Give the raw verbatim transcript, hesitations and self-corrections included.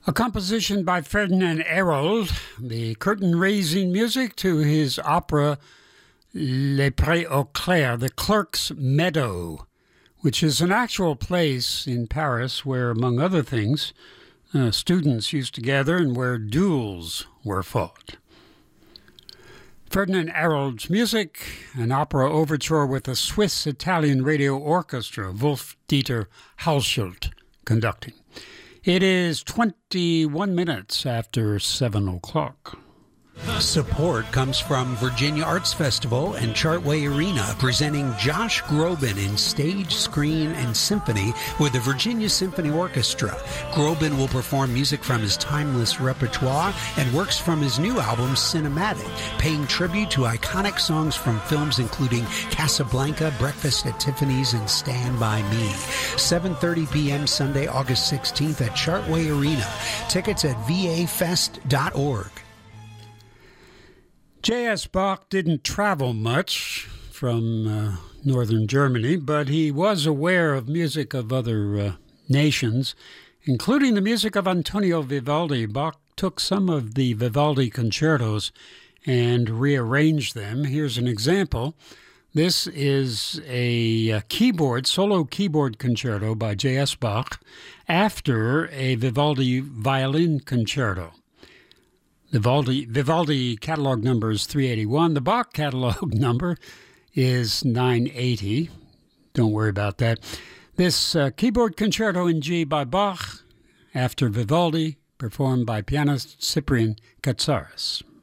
A composition by Ferdinand Hérold, the curtain-raising music to his opera Les Prés au Clair, The Clerk's Meadow, which is an actual place in Paris where, among other things, uh, students used to gather and where duels were fought. Ferdinand Hérold's music, an opera overture with a Swiss-Italian radio orchestra, Wolf-Dieter Halschulte conducting. It is twenty-one minutes after seven o'clock. Support comes from Virginia Arts Festival and Chartway Arena, presenting Josh Groban in stage, screen, and symphony with the Virginia Symphony Orchestra. Groban will perform music from his timeless repertoire and works from his new album, Cinematic, paying tribute to iconic songs from films including Casablanca, Breakfast at Tiffany's, and Stand By Me. seven thirty p.m. Sunday, August sixteenth at Chartway Arena. Tickets at v a fest dot org. J S. Bach didn't travel much from uh, northern Germany, but he was aware of music of other uh, nations, including the music of Antonio Vivaldi. Bach took some of the Vivaldi concertos and rearranged them. Here's an example. This is a, a keyboard, solo keyboard concerto by J S. Bach after a Vivaldi violin concerto. Vivaldi, Vivaldi catalog number is three eighty-one. The Bach catalog number is nine eighty. Don't worry about that. This uh, keyboard concerto in G by Bach after Vivaldi, performed by pianist Cyprian Katsaris.